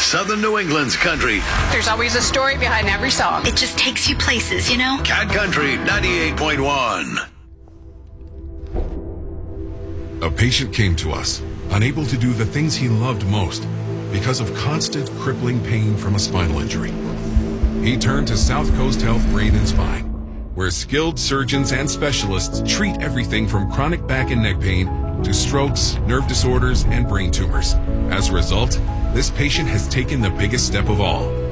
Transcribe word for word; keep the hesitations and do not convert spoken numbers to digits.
Southern New England's country. There's always a story behind every song. It just takes you places, you know? Cat Country ninety-eight point one. A patient came to us, unable to do the things he loved most because of constant crippling pain from a spinal injury. He turned to South Coast Health Brain and Spine, where skilled surgeons and specialists treat everything from chronic back and neck pain to strokes, nerve disorders, and brain tumors. As a result, this patient has taken the biggest step of all,